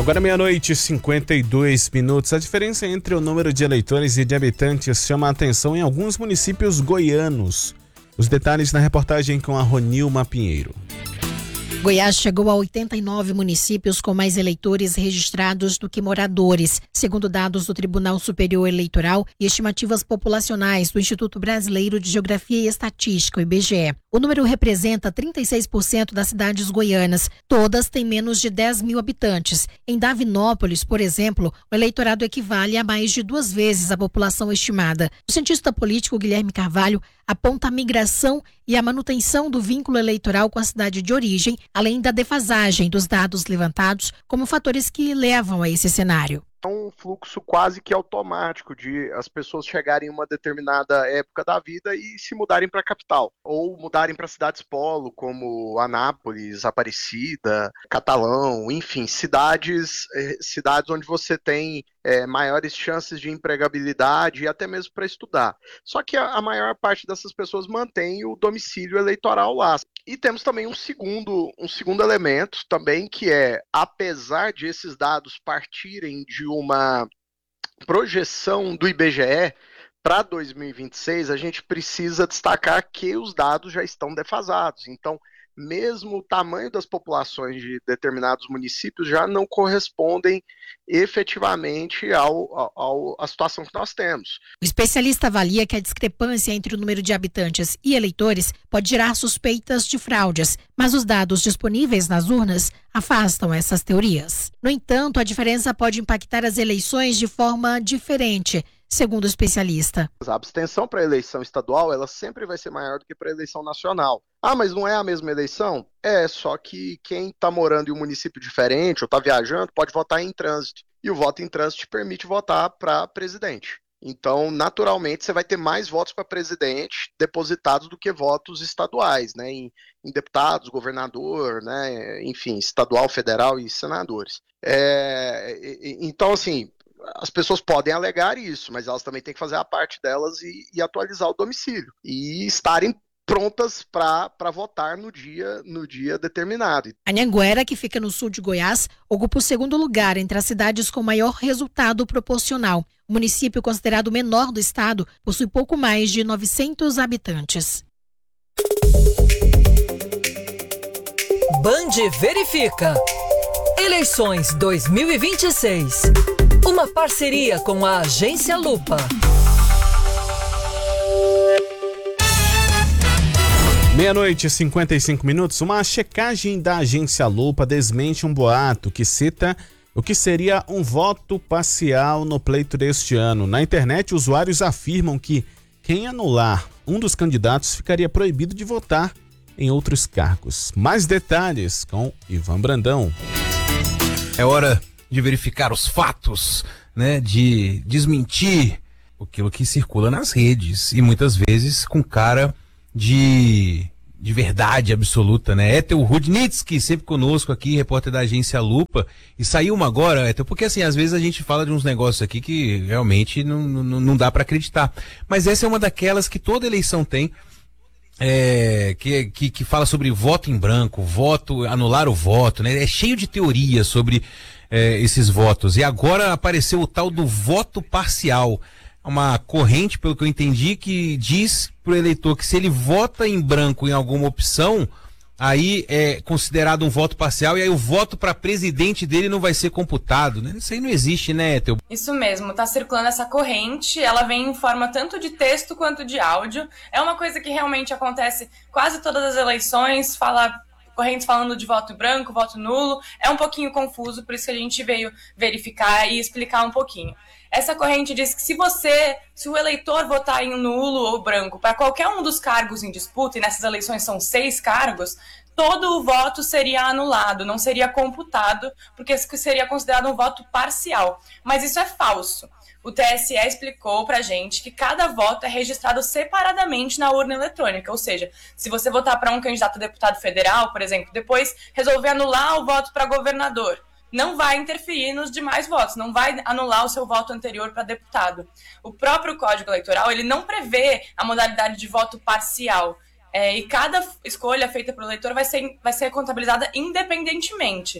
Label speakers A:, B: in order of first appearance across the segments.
A: Agora 00:52. A diferença entre o número de eleitores e de habitantes chama a atenção em alguns municípios goianos. Os detalhes na reportagem com a Ronilma Pinheiro.
B: Goiás chegou a 89 municípios com mais eleitores registrados do que moradores, segundo dados do Tribunal Superior Eleitoral e estimativas populacionais do Instituto Brasileiro de Geografia e Estatística, o IBGE. O número representa 36% das cidades goianas. Todas têm menos de 10 mil habitantes. Em Davinópolis, por exemplo, o eleitorado equivale a mais de 2 vezes a população estimada. O cientista político Guilherme Carvalho aponta a migração e a manutenção do vínculo eleitoral com a cidade de origem, além da defasagem dos dados levantados, como fatores que levam a esse cenário.
C: É um fluxo quase que automático de as pessoas chegarem em uma determinada época da vida e se mudarem para a capital, ou mudarem para cidades polo, como Anápolis, Aparecida, Catalão, enfim, cidades onde você tem maiores chances de empregabilidade e até mesmo para estudar. Só que a maior parte dessas pessoas mantém o domicílio eleitoral lá. E temos também um segundo elemento também, que é, apesar de esses dados partirem de uma projeção do IBGE para 2026, a gente precisa destacar que os dados já estão defasados. Então, mesmo o tamanho das populações de determinados municípios já não correspondem efetivamente à situação que nós temos.
B: O especialista avalia que a discrepância entre o número de habitantes e eleitores pode gerar suspeitas de fraudes, mas os dados disponíveis nas urnas afastam essas teorias. No entanto, a diferença pode impactar as eleições de forma diferente, segundo o especialista.
C: A abstenção para a eleição estadual, ela sempre vai ser maior do que para a eleição nacional. Ah, mas não é a mesma eleição? É, só que quem está morando em um município diferente ou está viajando pode votar em trânsito. E o voto em trânsito permite votar para presidente. Então, naturalmente, você vai ter mais votos para presidente depositados do que votos estaduais, né? Em deputados, governador, né? Enfim, estadual, federal e senadores. Então, assim, as pessoas podem alegar isso, mas elas também têm que fazer a parte delas e atualizar o domicílio. E estarem prontas para votar no dia determinado.
B: Anhanguera, que fica no sul de Goiás, ocupa o segundo lugar entre as cidades com maior resultado proporcional. O município, considerado o menor do estado, possui pouco mais de 900 habitantes.
D: Band verifica. Eleições 2026. Uma parceria com a Agência Lupa.
A: 00:55. Uma checagem da Agência Lupa desmente um boato que cita o que seria um voto parcial no pleito deste ano. Na internet, usuários afirmam que quem anular um dos candidatos ficaria proibido de votar em outros cargos. Mais detalhes com Ivan Brandão.
E: É hora de verificar os fatos, né? De desmentir aquilo que circula nas redes e muitas vezes com cara de verdade absoluta, né? Étel Rudnitsky, sempre conosco aqui, repórter da Agência Lupa. E saiu uma agora, Étel, porque assim, às vezes a gente fala de uns negócios aqui que realmente não dá para acreditar. Mas essa é uma daquelas que toda eleição tem, que fala sobre voto em branco, anular o voto, né? É cheio de teorias sobre esses votos. E agora apareceu o tal do voto parcial. Uma corrente, pelo que eu entendi, que diz para o eleitor que se ele vota em branco em alguma opção, aí é considerado um voto parcial e aí o voto para presidente dele não vai ser computado, né? Isso aí não existe, né, Ethel?
F: Isso mesmo, tá circulando essa corrente, ela vem em forma tanto de texto quanto de áudio. É uma coisa que realmente acontece quase todas as eleições, correntes falando de voto branco, voto nulo, é um pouquinho confuso, por isso que a gente veio verificar e explicar um pouquinho. Essa corrente diz que se o eleitor votar em nulo ou branco para qualquer um dos cargos em disputa, e nessas eleições são 6 cargos, todo o voto seria anulado, não seria computado, porque seria considerado um voto parcial. Mas isso é falso. O TSE explicou pra gente que cada voto é registrado separadamente na urna eletrônica, ou seja, se você votar para um candidato a deputado federal, por exemplo, depois resolver anular o voto para governador, não vai interferir nos demais votos, não vai anular o seu voto anterior para deputado. O próprio Código Eleitoral, ele não prevê a modalidade de voto parcial, e cada escolha feita pelo eleitor vai ser contabilizada independentemente.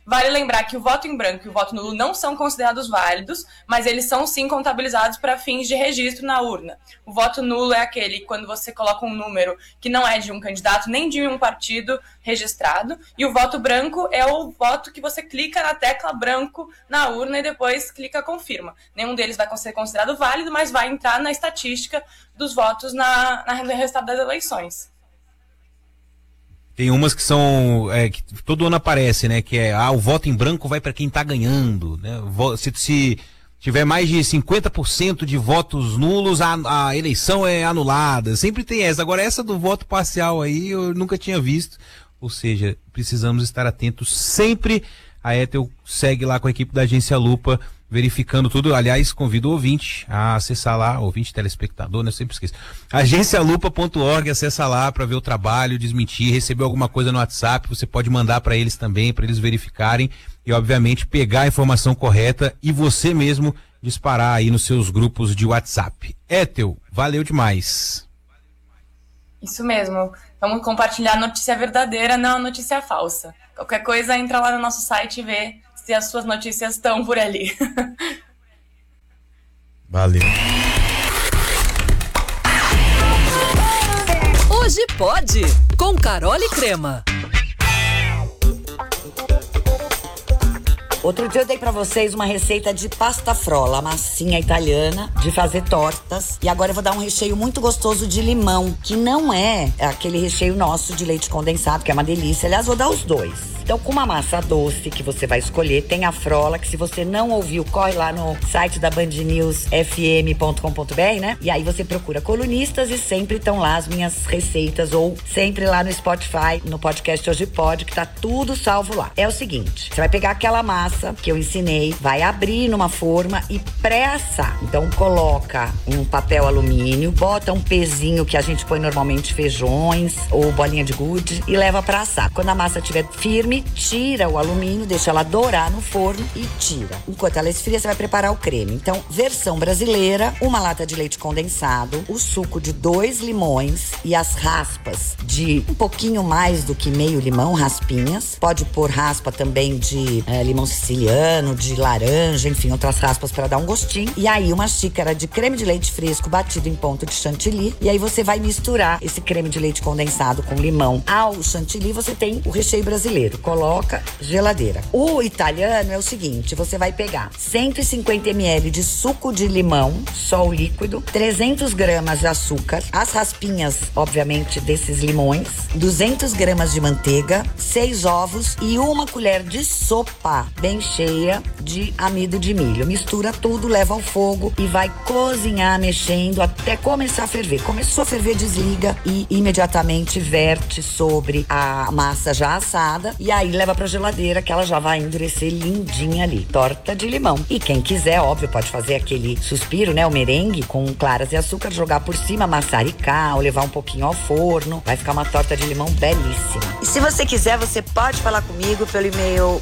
F: Vale lembrar que o voto em branco e o voto nulo não são considerados válidos, mas eles são sim contabilizados para fins de registro na urna. O voto nulo é aquele quando você coloca um número que não é de um candidato nem de um partido registrado, e o voto branco é o voto que você clica na tecla branco na urna e depois clica confirma. Nenhum deles vai ser considerado válido, mas vai entrar na estatística dos votos no resultado das eleições.
E: Tem umas que são, que todo ano aparece, né? Que é, o voto em branco vai para quem tá ganhando, né? Se tiver mais de 50% de votos nulos, a eleição é anulada. Sempre tem essa. Agora, essa do voto parcial aí, eu nunca tinha visto. Ou seja, precisamos estar atentos sempre. A Etel segue lá com a equipe da Agência Lupa, verificando tudo. Aliás, convido o ouvinte a acessar lá, ouvinte, telespectador, né? Eu sempre esqueço. agencialupa.org, acessa lá para ver o trabalho, desmentir, receber alguma coisa no WhatsApp, você pode mandar para eles também, para eles verificarem e, obviamente, pegar a informação correta e você mesmo disparar aí nos seus grupos de WhatsApp. Etel, valeu demais.
F: Isso mesmo. Vamos compartilhar a notícia verdadeira, não a notícia falsa. Qualquer coisa, entra lá no nosso site e vê se as suas notícias estão por ali.
A: Valeu.
D: Hoje pode, com Carol e Crema.
G: Outro dia eu dei pra vocês uma receita de pasta frolla, massinha italiana, de fazer tortas. E agora eu vou dar um recheio muito gostoso de limão, que não é aquele recheio nosso de leite condensado, que é uma delícia. Aliás, vou dar os dois. Então, com uma massa doce que você vai escolher, tem a frolla, que se você não ouviu, corre lá no site da bandnewsfm.com.br, né? E aí você procura colunistas e sempre estão lá as minhas receitas, ou sempre lá no Spotify, no podcast Hoje Pode, que tá tudo salvo lá. É o seguinte, você vai pegar aquela massa que eu ensinei, vai abrir numa forma e pré-assar. Então, coloca um papel alumínio, bota um pezinho que a gente põe normalmente feijões ou bolinha de gude e leva pra assar. Quando a massa estiver firme, tira o alumínio, deixa ela dourar no forno e tira. Enquanto ela esfria, você vai preparar o creme. Então, versão brasileira, uma lata de leite condensado, o suco de 2 limões e as raspas de um pouquinho mais do que meio limão, raspinhas. Pode pôr raspa também de limão siciliano, de laranja, enfim, outras raspas para dar um gostinho. E aí, uma xícara de creme de leite fresco batido em ponto de chantilly. E aí, você vai misturar esse creme de leite condensado com limão. Ao chantilly, você tem o recheio brasileiro. Coloca geladeira. O italiano é o seguinte, você vai pegar 150 ml de suco de limão, só o líquido, 300 gramas de açúcar, as raspinhas, obviamente, desses limões, 200 gramas de manteiga, 6 ovos e uma colher de sopa bem cheia de amido de milho. Mistura tudo, leva ao fogo e vai cozinhar mexendo até começar a ferver. Começou a ferver, desliga e imediatamente verte sobre a massa já assada e aí leva pra geladeira que ela já vai endurecer lindinha ali. Torta de limão. E quem quiser, óbvio, pode fazer aquele suspiro, né? O merengue com claras e açúcar, jogar por cima, maçaricar ou levar um pouquinho ao forno. Vai ficar uma torta de limão belíssima. E se você quiser, você pode falar comigo pelo e-mail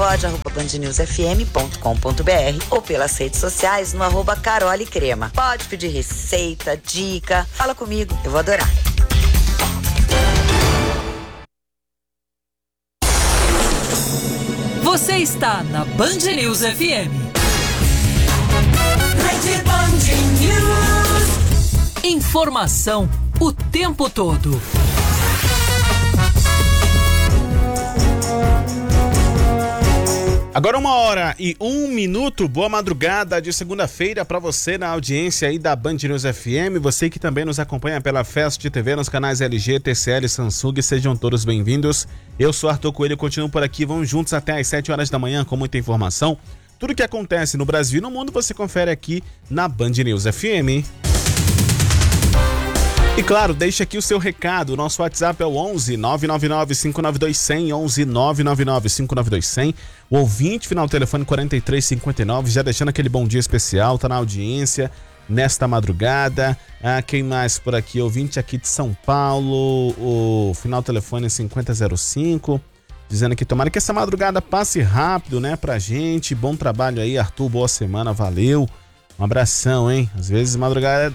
G: hojepode@bandnewsfm.com.br ou pelas redes sociais no @carolecrema. Pode pedir receita, dica, fala comigo, eu vou adorar.
D: Você está na Band News FM. Informação o tempo todo.
A: Agora 1h01, boa madrugada de segunda-feira para você na audiência aí da Band News FM, você que também nos acompanha pela Fast TV nos canais LG, TCL, Samsung, sejam todos bem-vindos. Eu sou Arthur Coelho, continuo por aqui, vamos juntos até às 7 horas da manhã com muita informação. Tudo que acontece no Brasil e no mundo você confere aqui na Band News FM. E claro, deixa aqui o seu recado, o nosso WhatsApp é o 11 999 592 100, 11 999 592 100, o ouvinte final do telefone 4359, já deixando aquele bom dia especial, tá na audiência nesta madrugada. Quem mais por aqui? Ouvinte aqui de São Paulo, o final do telefone é 5005, dizendo que tomara que essa madrugada passe rápido, né, pra gente. Bom trabalho aí, Arthur, boa semana, valeu. Um abração, hein? Às vezes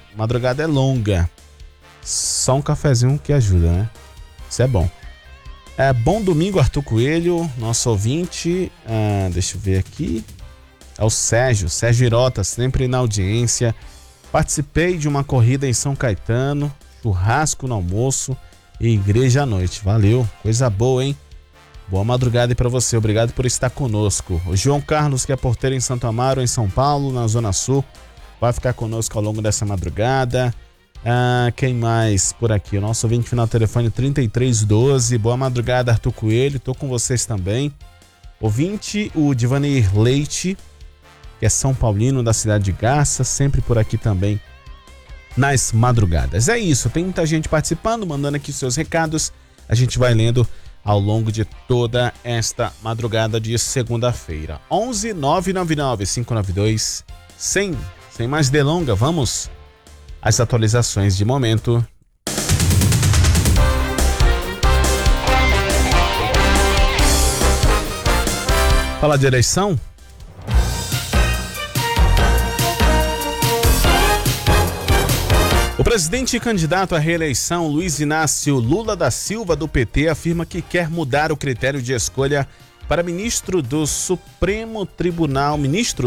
A: madrugada é longa. Só um cafezinho que ajuda, né? Isso é bom. Bom domingo, Arthur Coelho, nosso ouvinte. Deixa eu ver aqui. É o Sérgio Irota, sempre na audiência. Participei de uma corrida em São Caetano, churrasco no almoço e igreja à noite. Valeu, coisa boa, hein? Boa madrugada aí pra você, obrigado por estar conosco. O João Carlos, que é porteiro em Santo Amaro, em São Paulo, na Zona Sul, vai ficar conosco ao longo dessa madrugada. Quem mais por aqui? O nosso ouvinte final telefone 3312. Boa madrugada, Arthur Coelho, tô com vocês também. Ouvinte, o Divanir Leite, que é São Paulino, da cidade de Garça, sempre por aqui também nas madrugadas. É isso, tem muita gente participando, mandando aqui seus recados. A gente vai lendo ao longo de toda esta madrugada de segunda-feira. 11 999 592 100. Sem mais delonga, vamos às atualizações de momento. Falar de eleição? O presidente e candidato à reeleição, Luiz Inácio Lula da Silva, do PT, afirma que quer mudar o critério de escolha para ministros do Supremo Tribunal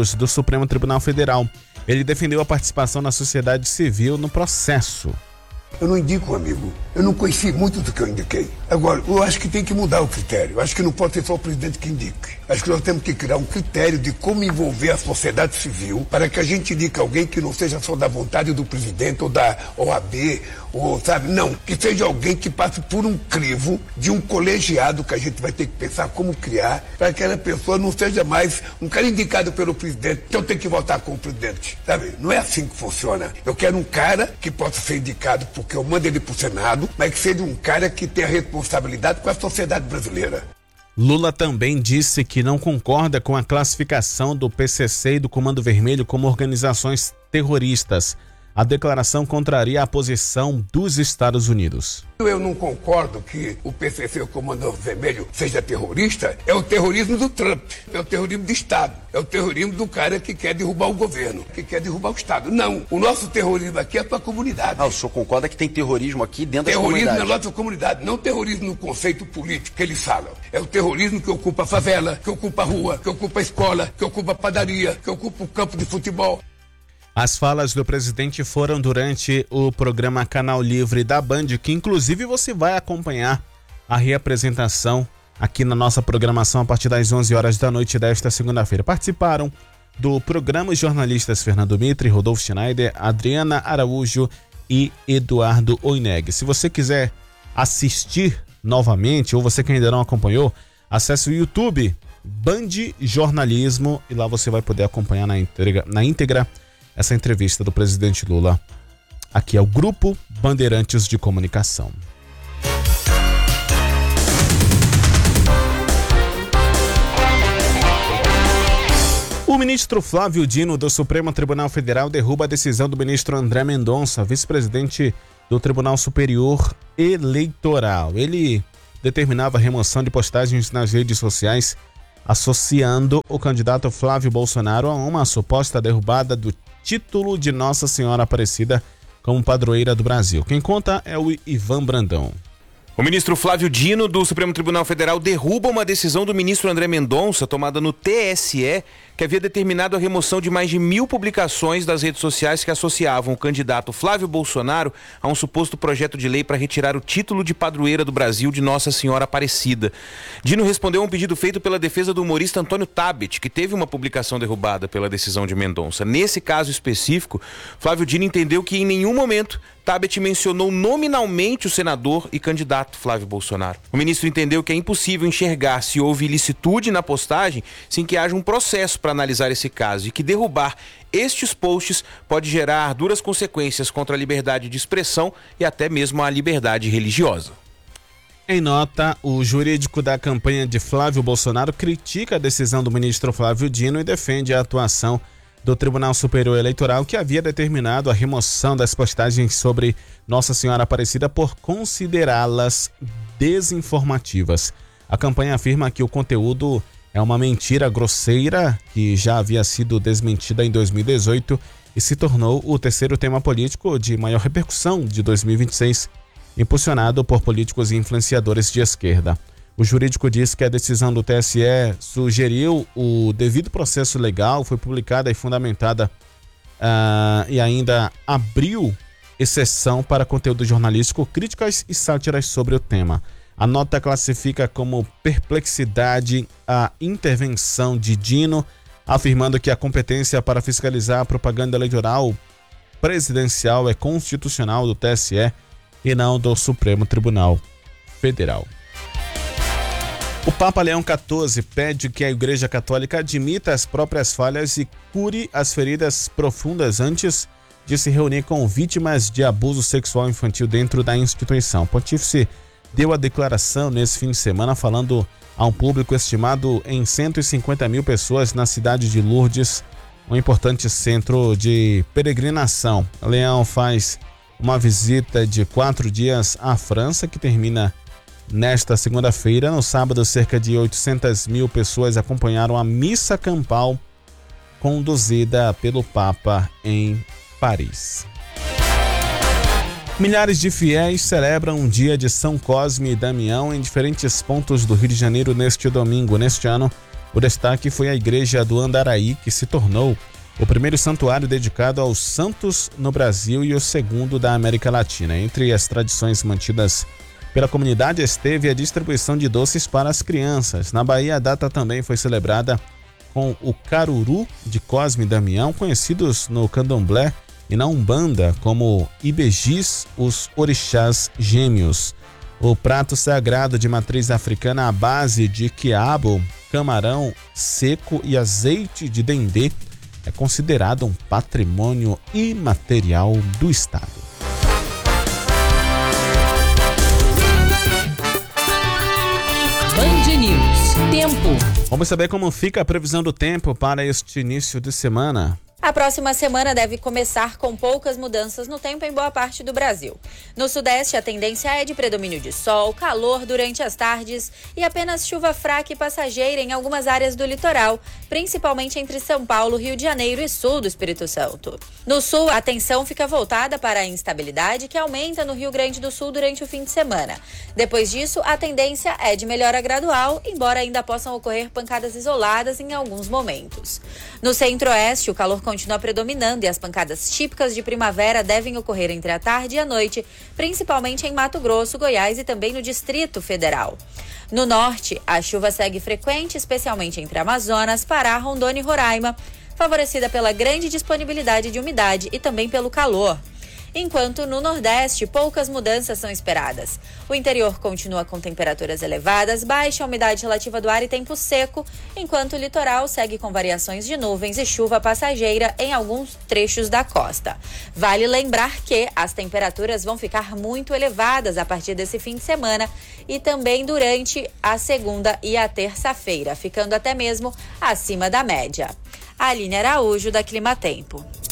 A: Federal. Ele defendeu a participação da sociedade civil no processo.
H: Eu não indico um amigo. Eu não conheci muito do que eu indiquei. Agora, eu acho que tem que mudar o critério. Eu acho que não pode ser só o presidente que indique. Acho que nós temos que criar um critério de como envolver a sociedade civil para que a gente indique alguém que não seja só da vontade do presidente ou da OAB, ou sabe, não, que seja alguém que passe por um crivo de um colegiado que a gente vai ter que pensar como criar para que aquela pessoa não seja mais um cara indicado pelo presidente, então tem que votar com o presidente, sabe? Não é assim que funciona. Eu quero um cara que possa ser indicado porque eu mando ele pro Senado, mas que seja um cara que tenha responsabilidade com a sociedade brasileira.
A: Lula também disse que não concorda com a classificação do PCC e do Comando Vermelho como organizações terroristas. A declaração contraria a posição dos Estados Unidos.
H: Eu não concordo que o PCC, o Comando Vermelho, seja terrorista. É o terrorismo do Trump, é o terrorismo do Estado, é o terrorismo do cara que quer derrubar o governo, que quer derrubar o Estado. Não, o nosso terrorismo aqui é para a comunidade.
I: O senhor concorda que tem terrorismo aqui dentro da
H: comunidade? Terrorismo na nossa comunidade, não terrorismo no conceito político que eles falam. É o terrorismo que ocupa a favela, que ocupa a rua, que ocupa a escola, que ocupa a padaria, que ocupa o campo de futebol.
A: As falas do presidente foram durante o programa Canal Livre da Band, que inclusive você vai acompanhar a reapresentação aqui na nossa programação a partir das 11 horas da noite desta segunda-feira. Participaram do programa os jornalistas Fernando Mitre, Rodolfo Schneider, Adriana Araújo e Eduardo Oineg. Se você quiser assistir novamente ou você que ainda não acompanhou, acesse o YouTube Band Jornalismo e lá você vai poder acompanhar na íntegra essa entrevista do presidente Lula. Aqui é o Grupo Bandeirantes de Comunicação. O ministro Flávio Dino, do Supremo Tribunal Federal, derruba a decisão do ministro André Mendonça, vice-presidente do Tribunal Superior Eleitoral. Ele determinava a remoção de postagens nas redes sociais associando o candidato Flávio Bolsonaro a uma suposta derrubada do título de Nossa Senhora Aparecida como padroeira do Brasil. Quem conta é o Ivan Brandão.
E: O ministro Flávio Dino, do Supremo Tribunal Federal, derruba uma decisão do ministro André Mendonça, tomada no TSE, que havia determinado a remoção de mais de 1.000 publicações das redes sociais que associavam o candidato Flávio Bolsonaro a um suposto projeto de lei para retirar o título de padroeira do Brasil de Nossa Senhora Aparecida. Dino respondeu a um pedido feito pela defesa do humorista Antônio Tabet, que teve uma publicação derrubada pela decisão de Mendonça. Nesse caso específico, Flávio Dino entendeu que em nenhum momento Tabet mencionou nominalmente o senador e candidato Flávio Bolsonaro. O ministro entendeu que é impossível enxergar se houve ilicitude na postagem sem que haja um processo para analisar esse caso e que derrubar estes posts pode gerar duras consequências contra a liberdade de expressão e até mesmo a liberdade religiosa.
A: Em nota, o jurídico da campanha de Flávio Bolsonaro critica a decisão do ministro Flávio Dino e defende a atuação do Tribunal Superior Eleitoral, que havia determinado a remoção das postagens sobre Nossa Senhora Aparecida por considerá-las desinformativas. A campanha afirma que o conteúdo é uma mentira grosseira que já havia sido desmentida em 2018 e se tornou o terceiro tema político de maior repercussão de 2026, impulsionado por políticos e influenciadores de esquerda. O jurídico disse que a decisão do TSE sugeriu o devido processo legal, foi publicada e fundamentada e ainda abriu exceção para conteúdo jornalístico, críticas e sátiras sobre o tema. A nota classifica como perplexidade a intervenção de Dino, afirmando que a competência para fiscalizar a propaganda eleitoral presidencial é constitucional do TSE e não do Supremo Tribunal Federal. O Papa Leão XIV pede que a Igreja Católica admita as próprias falhas e cure as feridas profundas antes de se reunir com vítimas de abuso sexual infantil dentro da instituição. O pontífice deu a declaração nesse fim de semana falando a um público estimado em 150 mil pessoas na cidade de Lourdes, um importante centro de peregrinação. Leão faz uma visita de 4 dias à França, que termina nesta segunda-feira. No sábado, cerca de 800 mil pessoas acompanharam a missa campal conduzida pelo Papa em Paris. Milhares de fiéis celebram um dia de São Cosme e Damião em diferentes pontos do Rio de Janeiro neste domingo. Neste ano, o destaque foi a igreja do Andaraí, que se tornou o primeiro santuário dedicado aos santos no Brasil e o segundo da América Latina. Entre as tradições mantidas pela comunidade esteve a distribuição de doces para as crianças. Na Bahia, a data também foi celebrada com o caruru de Cosme e Damião, conhecidos no candomblé e na Umbanda como ibejis, os orixás gêmeos. O prato sagrado de matriz africana à base de quiabo, camarão seco e azeite de dendê é considerado um patrimônio imaterial do Estado.
D: Band News. Tempo.
A: Vamos saber como fica a previsão do tempo para este início de semana.
J: A próxima semana deve começar com poucas mudanças no tempo em boa parte do Brasil. No Sudeste, a tendência é de predomínio de sol, calor durante as tardes e apenas chuva fraca e passageira em algumas áreas do litoral, principalmente entre São Paulo, Rio de Janeiro e sul do Espírito Santo. No Sul, a atenção fica voltada para a instabilidade que aumenta no Rio Grande do Sul durante o fim de semana. Depois disso, a tendência é de melhora gradual, embora ainda possam ocorrer pancadas isoladas em alguns momentos. No Centro-Oeste, o calor continua predominando e as pancadas típicas de primavera devem ocorrer entre a tarde e a noite, principalmente em Mato Grosso, Goiás e também no Distrito Federal. No Norte, a chuva segue frequente, especialmente entre Amazonas, Pará, Rondônia e Roraima, favorecida pela grande disponibilidade de umidade e também pelo calor. Enquanto no Nordeste, poucas mudanças são esperadas. O interior continua com temperaturas elevadas, baixa umidade relativa do ar e tempo seco, enquanto o litoral segue com variações de nuvens e chuva passageira em alguns trechos da costa. Vale lembrar que as temperaturas vão ficar muito elevadas a partir desse fim de semana e também durante a segunda e a terça-feira, ficando até mesmo acima da média. Aline Araújo, da Climatempo.